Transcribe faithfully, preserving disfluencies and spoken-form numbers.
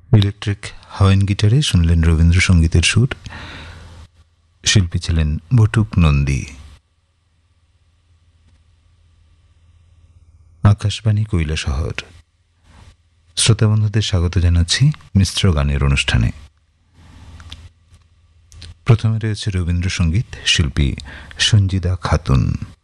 Electric Hawaiian গিটারে শুনলেন রবীন্দ্রসঙ্গীতের সুর। শিল্পী ছিলেন বটুক নন্দী। আকাশবাণী কৈলাসহর। শ্রোতাবন্ধুদের স্বাগত জানাচ্ছি মিশ্র গানের অনুষ্ঠানে। প্রথমে রয়েছে রবীন্দ্রসঙ্গীত, শিল্পী সঞ্জিদা খাতুন।